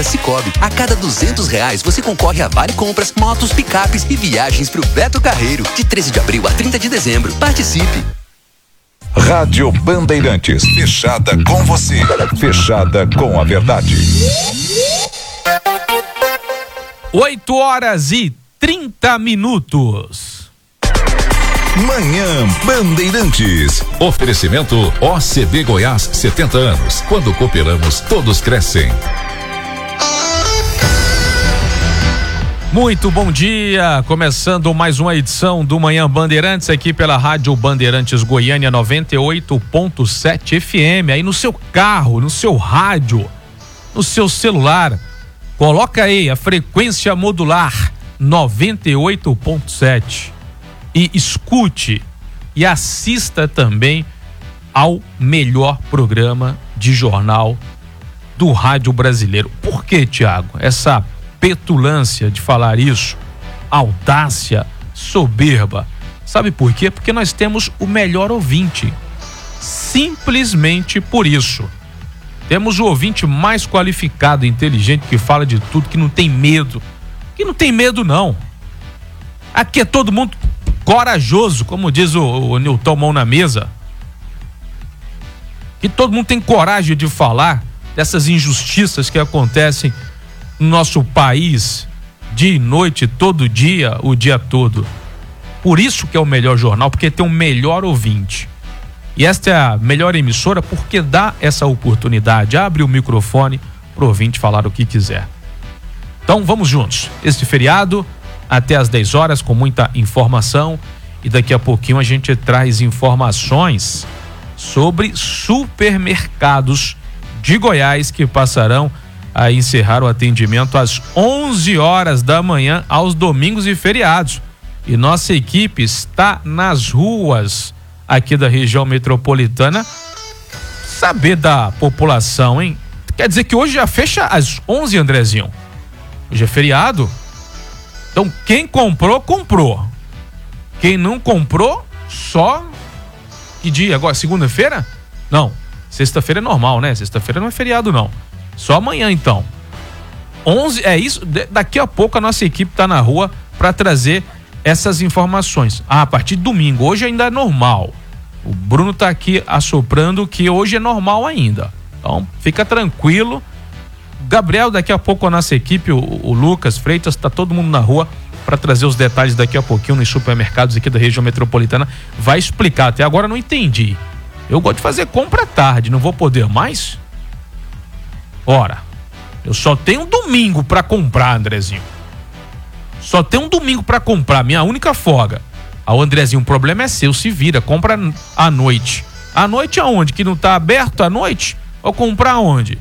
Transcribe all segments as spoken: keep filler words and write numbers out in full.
Cicobi. A cada duzentos reais você concorre a vale compras, motos, picapes e viagens pro Beto Carreiro. De treze de abril a trinta de dezembro. Participe. Rádio Bandeirantes. Fechada com você. Fechada com a verdade. oito horas e trinta minutos. Manhã Bandeirantes. Oferecimento O C B Goiás, setenta anos. Quando cooperamos, todos crescem. Muito bom dia, começando mais uma edição do Manhã Bandeirantes aqui pela Rádio Bandeirantes Goiânia noventa e oito ponto sete F M, aí no seu carro, no seu rádio, no seu celular, coloca aí a frequência modular noventa e oito ponto sete e escute e assista também ao melhor programa de jornal do rádio brasileiro. Por que, Tiago, essa petulância de falar isso, audácia, soberba? Sabe por quê? Porque nós temos o melhor ouvinte, simplesmente por isso. Temos o ouvinte mais qualificado, inteligente, que fala de tudo, que não tem medo, que não tem medo não. Aqui é todo mundo corajoso, como diz o, o Nilton Mão na Mesa, que todo mundo tem coragem de falar dessas injustiças que acontecem no nosso país, dia e noite, todo dia, o dia todo. Por isso que é o melhor jornal, porque tem o melhor ouvinte. E esta é a melhor emissora porque dá essa oportunidade, abre o microfone pro ouvinte falar o que quiser. Então vamos juntos, este feriado até às dez horas com muita informação, e daqui a pouquinho a gente traz informações sobre supermercados de Goiás que passarão a encerrar o atendimento às onze horas da manhã aos domingos e feriados. E nossa equipe está nas ruas aqui da região metropolitana saber da população, hein? Quer dizer que hoje já fecha às onze, Andrezinho? Hoje é feriado? Então quem comprou, comprou. Quem não comprou, só... Que dia agora? Segunda-feira? Não, sexta-feira é normal, né? Sexta-feira não é feriado, não. Só amanhã, então. onze, é isso. Daqui a pouco a nossa equipe tá na rua para trazer essas informações. Ah, a partir de domingo. Hoje ainda é normal. O Bruno tá aqui assoprando que hoje é normal ainda. Então, fica tranquilo. Gabriel, daqui a pouco a nossa equipe, o, o Lucas Freitas, tá todo mundo na rua para trazer os detalhes daqui a pouquinho nos supermercados aqui da região metropolitana. Vai explicar. Até agora eu não entendi. Eu gosto de fazer compra tarde, não vou poder mais? Ora, eu só tenho um domingo pra comprar, Andrezinho. Só tenho um domingo pra comprar, minha única folga. Ah, o Andrezinho, o problema é seu, se vira, compra à noite. À noite aonde? Que não tá aberto à noite? Ou comprar aonde?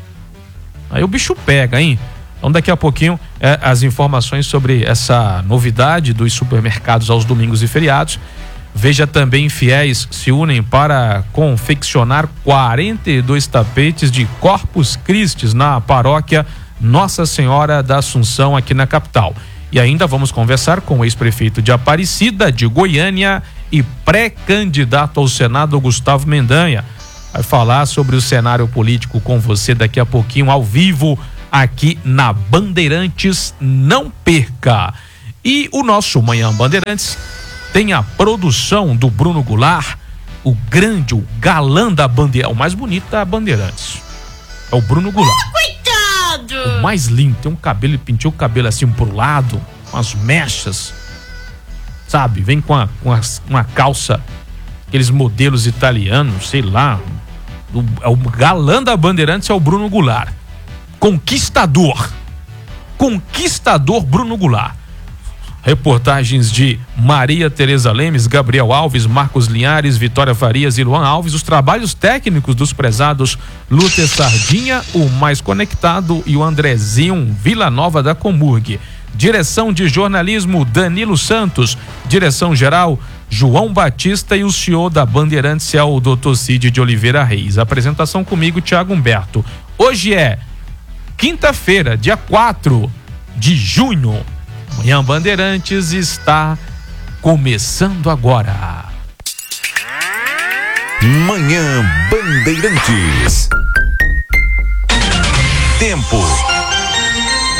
Aí o bicho pega, hein? Então daqui a pouquinho é, as informações sobre essa novidade dos supermercados aos domingos e feriados. Veja também, fiéis se unem para confeccionar quarenta e dois tapetes de Corpus Christi na paróquia Nossa Senhora da Assunção aqui na capital. E ainda vamos conversar com o ex-prefeito de Aparecida, de Goiânia e pré-candidato ao Senado, Gustavo Mendanha. Vai falar sobre o cenário político com você daqui a pouquinho, ao vivo, aqui na Bandeirantes. Não perca! E o nosso Manhã Bandeirantes tem a produção do Bruno Goulart, o grande, o galã da bandeira, o mais bonito da Bandeirantes. É o Bruno Goulart. Ah, coitado! O mais lindo, tem um cabelo, ele pintou o cabelo assim pro lado, com as mechas, sabe? Vem com, a, com as, uma calça, aqueles modelos italianos, sei lá. O, o galã da Bandeirantes é o Bruno Goulart. Conquistador. Conquistador Bruno Goulart. Reportagens de Maria Tereza Lemes, Gabriel Alves, Marcos Linhares, Vitória Farias e Luan Alves. Os trabalhos técnicos dos prezados Lúcia Sardinha, o mais conectado, e o Andrezinho Vila Nova da Comurg. Direção de jornalismo Danilo Santos. Direção geral João Batista, e o senhor da Bandeirantes é o doutor Cid de Oliveira Reis. Apresentação comigo, Tiago Humberto. Hoje é quinta-feira, dia quatro de junho. Manhã Bandeirantes está começando agora. Manhã Bandeirantes. Tempo.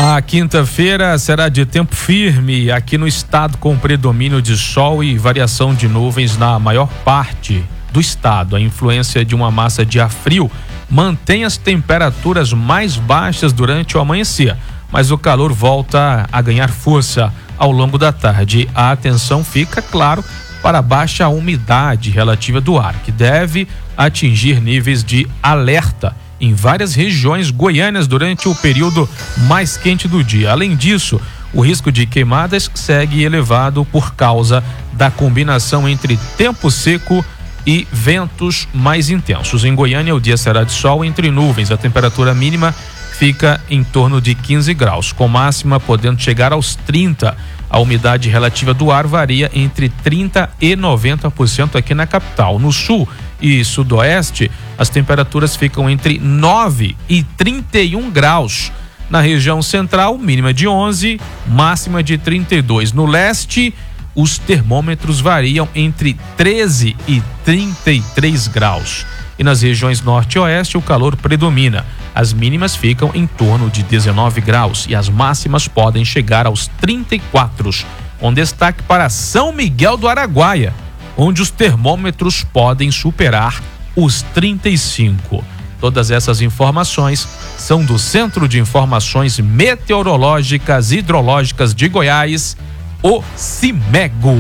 A quinta-feira será de tempo firme aqui no estado, com predomínio de sol e variação de nuvens na maior parte do estado. A influência de uma massa de ar frio mantém as temperaturas mais baixas durante o amanhecer, mas o calor volta a ganhar força ao longo da tarde. A atenção fica, claro, para a baixa umidade relativa do ar, que deve atingir níveis de alerta em várias regiões goianas durante o período mais quente do dia. Além disso, o risco de queimadas segue elevado por causa da combinação entre tempo seco e ventos mais intensos. Em Goiânia, o dia será de sol entre nuvens. A temperatura mínima fica em torno de quinze graus, com máxima podendo chegar aos trinta. A umidade relativa do ar varia entre trinta e noventa por cento aqui na capital. No sul e sudoeste, as temperaturas ficam entre nove e trinta e um graus. Na região central, mínima de onze, máxima de trinta e dois. No leste, os termômetros variam entre treze e trinta e três graus. E nas regiões norte e oeste, o calor predomina. As mínimas ficam em torno de dezenove graus e as máximas podem chegar aos trinta e quatro, com destaque para São Miguel do Araguaia, onde os termômetros podem superar os trinta e cinco. Todas essas informações são do Centro de Informações Meteorológicas e Hidrológicas de Goiás, o CIMEGO.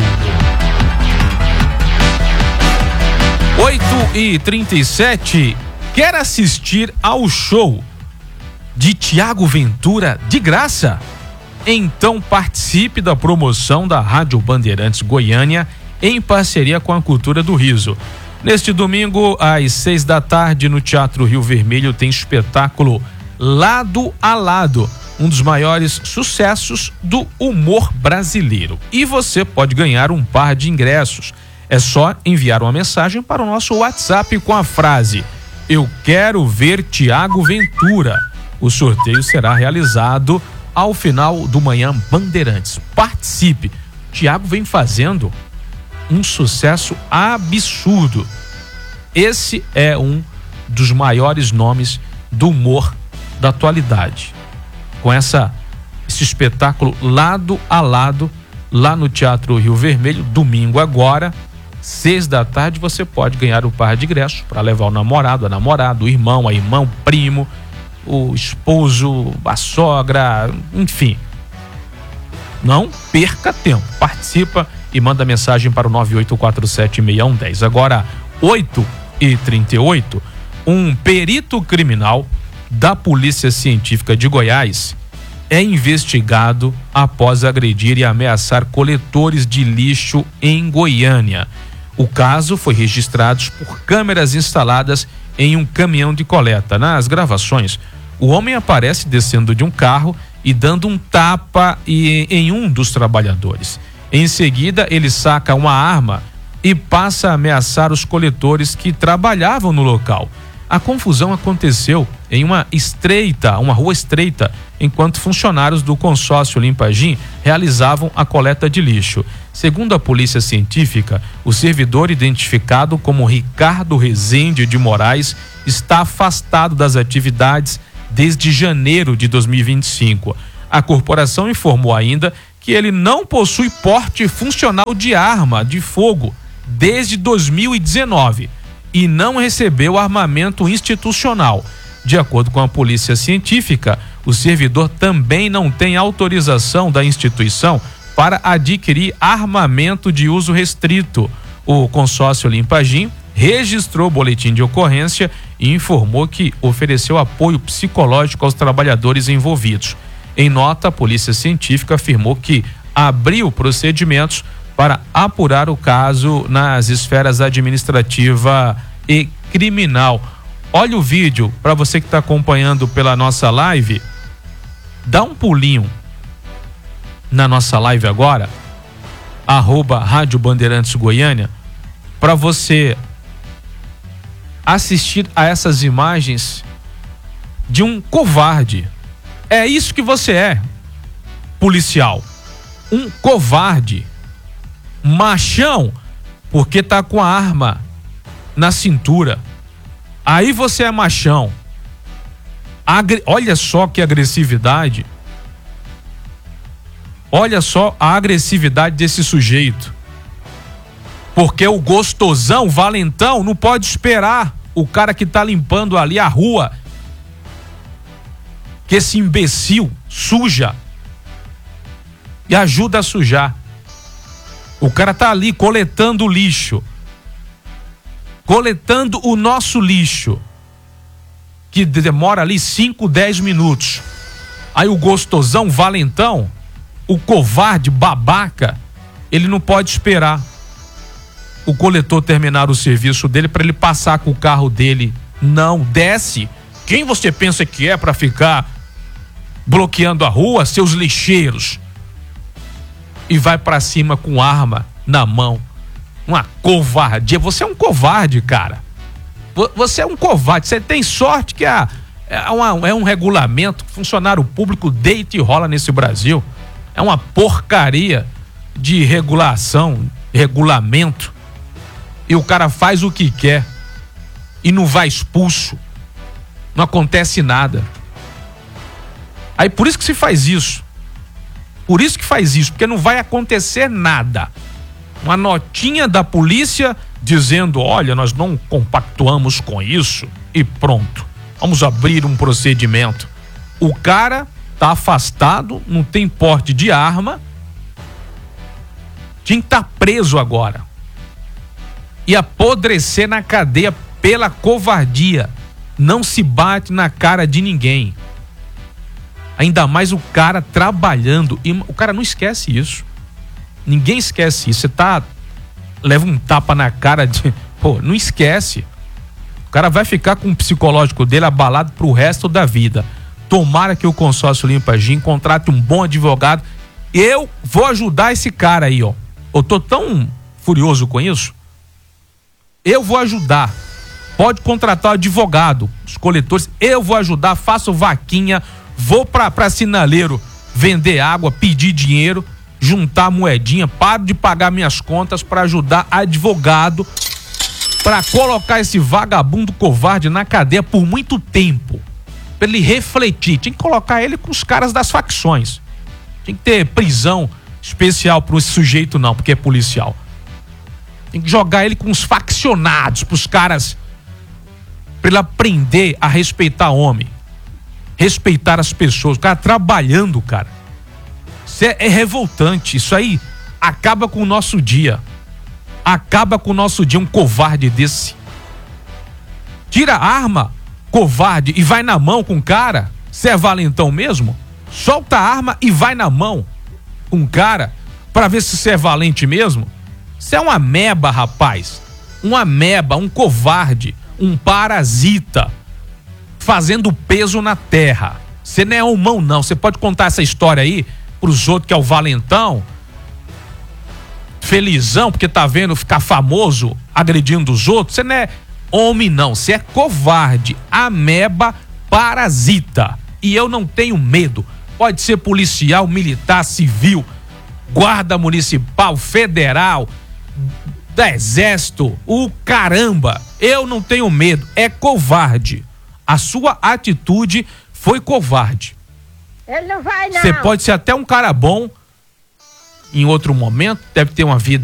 oito e trinta e sete. Quer assistir ao show de Tiago Ventura de graça? Então participe da promoção da Rádio Bandeirantes Goiânia em parceria com a Cultura do Riso. Neste domingo, às seis da tarde, no Teatro Rio Vermelho, tem espetáculo Lado a Lado, um dos maiores sucessos do humor brasileiro. E você pode ganhar um par de ingressos. É só enviar uma mensagem para o nosso WhatsApp com a frase: "Eu quero ver Tiago Ventura". O sorteio será realizado ao final do Manhã Bandeirantes. Participe. Tiago vem fazendo um sucesso absurdo. Esse é um dos maiores nomes do humor da atualidade. Com essa esse espetáculo Lado a Lado, lá no Teatro Rio Vermelho, domingo agora, seis da tarde, você pode ganhar o par de ingressos para levar o namorado, a namorada, o irmão, a irmã, o primo, o esposo, a sogra, enfim. Não perca tempo. Participa e manda mensagem para o nove oito quatro sete seis um um zero. Agora, oito e trinta e oito, um perito criminal da Polícia Científica de Goiás é investigado após agredir e ameaçar coletores de lixo em Goiânia. O caso foi registrado por câmeras instaladas em um caminhão de coleta. Nas gravações, o homem aparece descendo de um carro e dando um tapa em um dos trabalhadores. Em seguida, ele saca uma arma e passa a ameaçar os coletores que trabalhavam no local. A confusão aconteceu em uma estreita, uma rua estreita, enquanto funcionários do consórcio Limpagim realizavam a coleta de lixo. Segundo a Polícia Científica, o servidor, identificado como Ricardo Rezende de Moraes, está afastado das atividades desde janeiro de dois mil e vinte e cinco. A corporação informou ainda que ele não possui porte funcional de arma de fogo desde dois mil e dezenove e não recebeu armamento institucional. De acordo com a Polícia Científica, o servidor também não tem autorização da instituição para adquirir armamento de uso restrito. O consórcio Limpagim registrou o boletim de ocorrência e informou que ofereceu apoio psicológico aos trabalhadores envolvidos. Em nota, a Polícia Científica afirmou que abriu procedimentos para apurar o caso nas esferas administrativa e criminal. Olha o vídeo, para você que está acompanhando pela nossa live, dá um pulinho na nossa live agora, arroba Rádio Bandeirantes Goiânia, para você assistir a essas imagens de um covarde. É isso que você é, policial. Um covarde. Machão, porque tá com a arma na cintura. Aí você é machão. Agre... Olha só que agressividade. Olha só a agressividade desse sujeito. Porque o gostosão, valentão, não pode esperar o cara que tá limpando ali a rua. Que esse imbecil suja e ajuda a sujar. O cara tá ali coletando lixo. Coletando o nosso lixo. Que demora ali cinco, dez minutos. Aí o gostosão, valentão, o covarde, babaca, ele não pode esperar o coletor terminar o serviço dele para ele passar com o carro dele. Não, desce. Quem você pensa que é para ficar bloqueando a rua, seus lixeiros? E vai para cima com arma na mão. Uma covardia. Você é um covarde, cara. Você é um covarde. Você tem sorte que é, é, uma, é um regulamento. Funcionário público deita e rola nesse Brasil. É uma porcaria de regulação, regulamento. E o cara faz o que quer e não vai expulso. Não acontece nada. Aí por isso que se faz isso. Por isso que faz isso, porque não vai acontecer nada. Uma notinha da polícia dizendo, olha, nós não compactuamos com isso e pronto. Vamos abrir um procedimento. O cara tá afastado, não tem porte de arma, tinha que estar preso agora e apodrecer na cadeia pela covardia. Não se bate na cara de ninguém, ainda mais o cara trabalhando. E o cara não esquece isso, ninguém esquece isso. Você tá, leva um tapa na cara de, pô, não esquece. O cara vai ficar com o psicológico dele abalado pro resto da vida. Tomara que o consórcio Limpa Gin contrate um bom advogado. Eu vou ajudar esse cara aí, ó. Eu tô tão furioso com isso. Eu vou ajudar. Pode contratar o advogado, os coletores. Eu vou ajudar, faço vaquinha, vou pra, pra sinaleiro vender água, pedir dinheiro, juntar moedinha, paro de pagar minhas contas para ajudar advogado, para colocar esse vagabundo covarde na cadeia por muito tempo. Pra ele refletir. Tinha que colocar ele com os caras das facções. Tinha que ter prisão especial para esse sujeito, não, porque é policial. Tem que jogar ele com os faccionados, pros caras, pra ele aprender a respeitar homem, respeitar as pessoas. O cara trabalhando, cara. Isso é, é revoltante. Isso aí acaba com o nosso dia. Acaba com o nosso dia um covarde desse. Tira a arma, covarde, e vai na mão com o cara. Você é valentão mesmo? Solta a arma e vai na mão com o cara pra ver se você é valente mesmo. Você é uma ameba, rapaz. Um ameba, um covarde, um parasita, fazendo peso na terra. Você não é humão, não. Você pode contar essa história aí pros outros que é o valentão, felizão, porque tá vendo ficar famoso agredindo os outros. Você não é homem, não. Você é covarde, ameba, parasita. E eu não tenho medo. Pode ser policial, militar, civil, guarda municipal, federal, do exército, o caramba. Eu não tenho medo. É covarde. A sua atitude foi covarde. Ele não vai, não. Você pode ser até um cara bom em outro momento, deve ter uma vida